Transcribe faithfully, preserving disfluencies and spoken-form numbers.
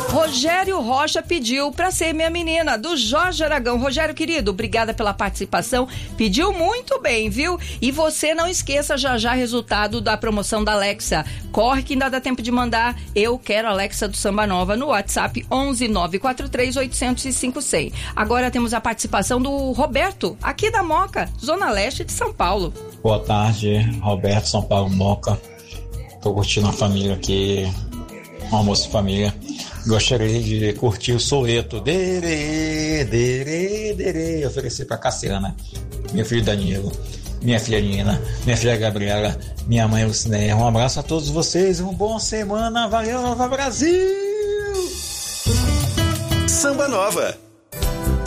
Rogério Rocha pediu pra ser minha menina, do Jorge Aragão. Rogério, querido, obrigada pela participação. Pediu muito bem, viu? E você não esqueça já já resultado da promoção da Alexa. Corre que ainda dá tempo de mandar Eu Quero Alexa do Samba Nova no WhatsApp onze nove quatro três oito zero zero cinco seis. Agora temos a participação do Roberto, aqui da Moca, Zona Leste de São Paulo. Boa tarde, Roberto, São Paulo, Moca. Tô curtindo a família aqui, um almoço de família. Gostaria de curtir o Soleto. Dere, dere, dere. Eu ofereci pra Cassiana, meu filho Danilo, minha filha Nina, minha filha Gabriela, minha mãe Lucinéia. Um abraço a todos vocês, uma boa semana. Valeu, Nova Brasil! Samba Nova.